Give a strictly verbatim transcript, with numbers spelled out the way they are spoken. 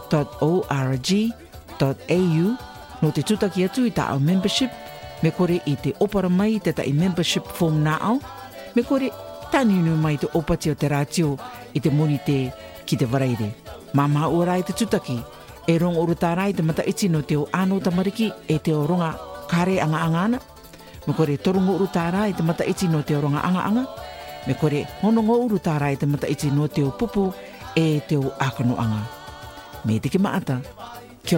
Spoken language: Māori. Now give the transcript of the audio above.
www.ecc.org.au no te tutaki atu i ta au membership, me kore i te opara mai te ta i membership form na au, me kore tani unu mai te opati o te rātio i te moni te ki te waraire. Mama ua rai te tutaki, e rongo uru tā rai te mata iti no te o āno tamariki e te o ronga kare anga anga ana, me kore torongo uru tā rai te mata iti no te o ronga anga anga, me kore honongo uru tā rai te mata iti no te o pupu e te o ākano anga. Me te ki maata,